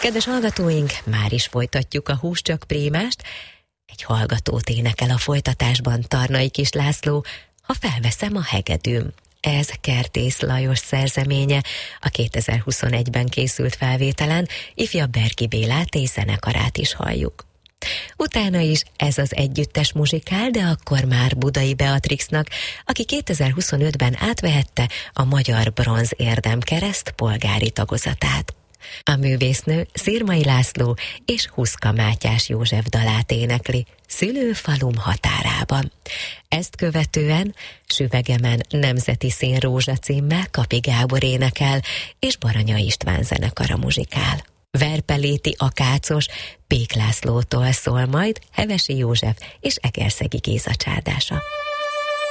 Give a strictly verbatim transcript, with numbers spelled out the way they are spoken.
Kedves hallgatóink, már is folytatjuk a Hús csak prémást. Egy hallgatót énekel a folytatásban Tarnai Kis László, Ha felveszem a hegedűm. Ez Kertész Lajos szerzeménye, a kétezer-huszonegyben készült felvételen ifjabb Berki Bélát és zenekarát is halljuk. Utána is ez az együttes muzsikál, de akkor már Budai Beatrixnak, aki kétezer-huszonötben átvehette a Magyar Bronz Érdemkereszt polgári tagozatát. A művésznő Szirmai László és Huszka Mátyás József dalát énekli Szülőfalum határában. Ezt követően Süvegemen Nemzeti Színrózsa címmel Kapi Gábor énekel, és Baranya István zenekara muzsikál. Verpeléti Akácos Pék Lászlótól szól majd Hevesi József és Egerszegi Géza csádása.